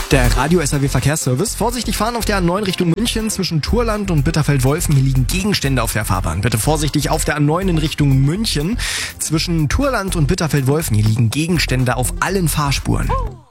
Der Radio SAW Verkehrsservice. Vorsichtig fahren auf der A9 Richtung München zwischen Thurland und Bitterfeld-Wolfen. Hier liegen Gegenstände auf der Fahrbahn. Bitte vorsichtig auf der A9 in Richtung München zwischen Thurland und Bitterfeld-Wolfen. Hier liegen Gegenstände auf allen Fahrspuren.